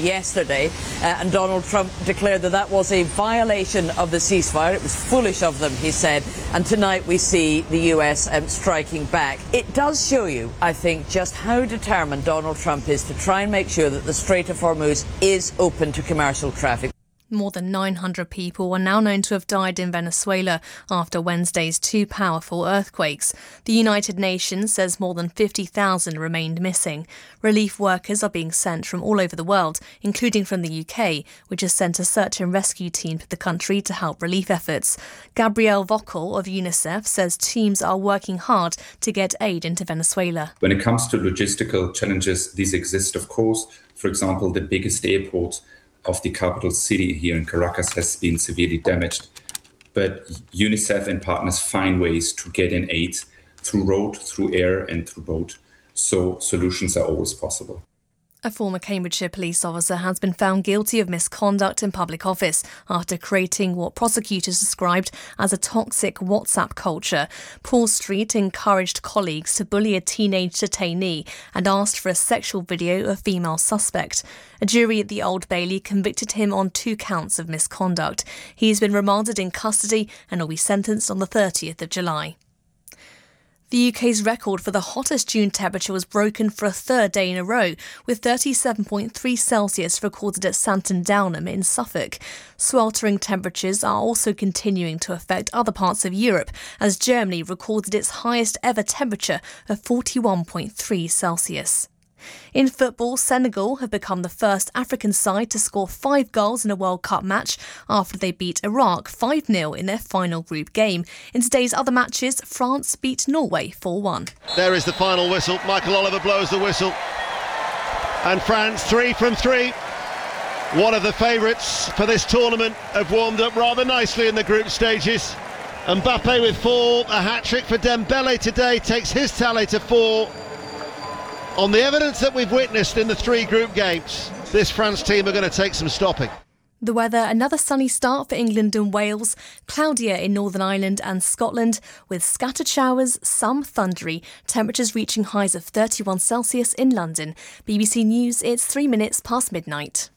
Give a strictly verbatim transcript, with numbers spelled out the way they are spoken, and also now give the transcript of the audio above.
yesterday, uh, and Donald Trump declared that that was a violation of the ceasefire. It was foolish of them, he said, and tonight we see the U S um, striking back. It does show you, I think, just how determined Donald Trump is to try and make sure that the Strait of Hormuz is open to commercial traffic. More than nine hundred people are now known to have died in Venezuela after Wednesday's two powerful earthquakes. The United Nations says more than fifty thousand remained missing. Relief workers are being sent from all over the world, including from the U K, which has sent a search and rescue team to the country to help relief efforts. Gabrielle Vogel of UNICEF says teams are working hard to get aid into Venezuela. When it comes to logistical challenges, these exist, of course. For example, the biggest airport of the capital city here in Caracas has been severely damaged. But UNICEF and partners find ways to get in aid through road, through air and through boat. So solutions are always possible. A former Cambridgeshire police officer has been found guilty of misconduct in public office after creating what prosecutors described as a toxic WhatsApp culture. Paul Street encouraged colleagues to bully a teenage detainee and asked for a sexual video of a female suspect. A jury at the Old Bailey convicted him on two counts of misconduct. He's been remanded in custody and will be sentenced on the thirtieth of July. The U K's record for the hottest June temperature was broken for a third day in a row, with thirty-seven point three Celsius recorded at Santon Downham in Suffolk. Sweltering temperatures are also continuing to affect other parts of Europe, as Germany recorded its highest ever temperature of forty-one point three Celsius. In football, Senegal have become the first African side to score five goals in a World Cup match after they beat Iraq five nil in their final group game. In today's other matches, France beat Norway four one. There is the final whistle. Michael Oliver blows the whistle. And France, three from three. One of the favourites for this tournament have warmed up rather nicely in the group stages. Mbappe with four, a hat-trick for Dembele today takes his tally to four. On the evidence that we've witnessed in the three group games, this France team are going to take some stopping. The weather, another sunny start for England and Wales, cloudier in Northern Ireland and Scotland, with scattered showers, some thundery, temperatures reaching highs of thirty-one Celsius in London. B B C News, it's three minutes past midnight.